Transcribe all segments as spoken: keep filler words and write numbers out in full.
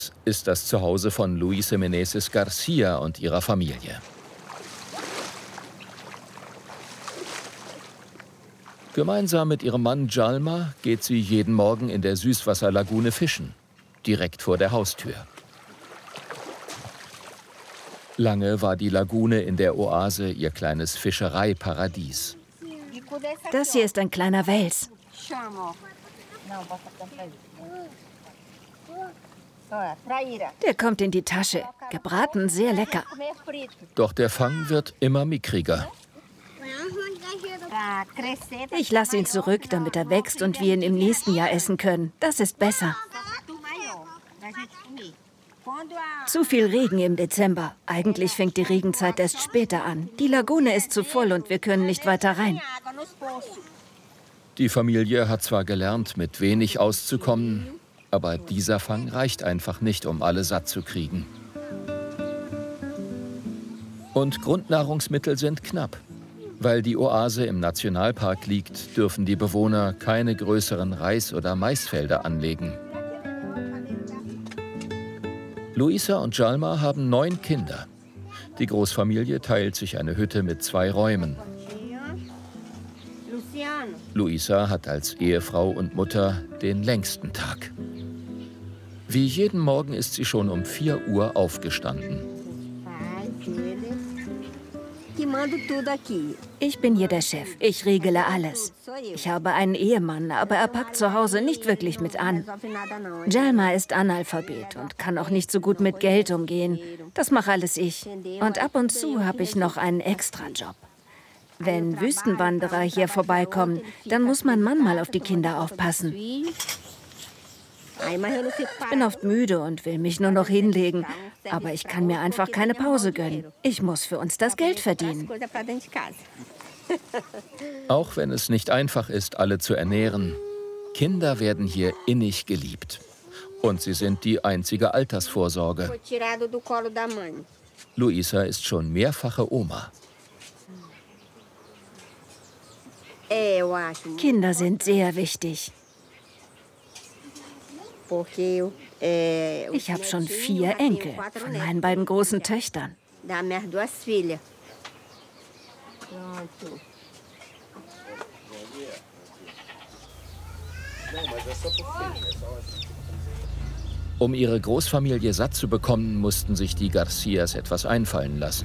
ist das Zuhause von Luisa Meneses Garcia und ihrer Familie. Gemeinsam mit ihrem Mann Djalma geht sie jeden Morgen in der Süßwasserlagune fischen, direkt vor der Haustür. Lange war die Lagune in der Oase ihr kleines Fischereiparadies. Das hier ist ein kleiner Wels. Der kommt in die Tasche. Gebraten, sehr lecker. Doch der Fang wird immer mickriger. Ich lasse ihn zurück, damit er wächst und wir ihn im nächsten Jahr essen können. Das ist besser. Zu viel Regen im Dezember. Eigentlich fängt die Regenzeit erst später an. Die Lagune ist zu voll und wir können nicht weiter rein. Die Familie hat zwar gelernt, mit wenig auszukommen, aber dieser Fang reicht einfach nicht, um alle satt zu kriegen. Und Grundnahrungsmittel sind knapp. Weil die Oase im Nationalpark liegt, dürfen die Bewohner keine größeren Reis- oder Maisfelder anlegen. Luisa und Djalma haben neun Kinder. Die Großfamilie teilt sich eine Hütte mit zwei Räumen. Luisa hat als Ehefrau und Mutter den längsten Tag. Wie jeden Morgen ist sie schon um vier Uhr aufgestanden. Ich bin hier der Chef. Ich regle alles. Ich habe einen Ehemann, aber er packt zu Hause nicht wirklich mit an. Djalma ist Analphabet und kann auch nicht so gut mit Geld umgehen. Das mache alles ich. Und ab und zu habe ich noch einen Extrajob. Wenn Wüstenwanderer hier vorbeikommen, dann muss mein Mann mal auf die Kinder aufpassen. Ich bin oft müde und will mich nur noch hinlegen. Aber ich kann mir einfach keine Pause gönnen. Ich muss für uns das Geld verdienen. Auch wenn es nicht einfach ist, alle zu ernähren, Kinder werden hier innig geliebt. Und sie sind die einzige Altersvorsorge. Luisa ist schon mehrfache Oma. Kinder sind sehr wichtig. Ich habe schon vier Enkel von meinen beiden großen Töchtern. Um ihre Großfamilie satt zu bekommen, mussten sich die Garcias etwas einfallen lassen.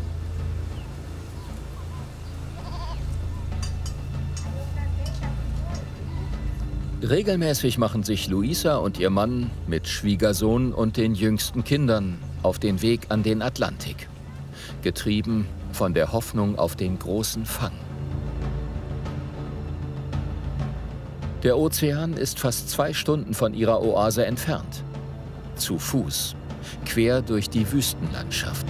Regelmäßig machen sich Luisa und ihr Mann mit Schwiegersohn und den jüngsten Kindern auf den Weg an den Atlantik, getrieben von der Hoffnung auf den großen Fang. Der Ozean ist fast zwei Stunden von ihrer Oase entfernt. Zu Fuß, quer durch die Wüstenlandschaft.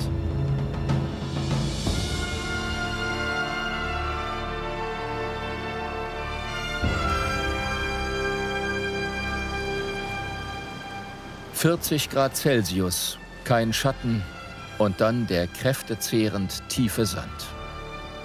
vierzig Grad Celsius, kein Schatten und dann der kräftezehrend tiefe Sand.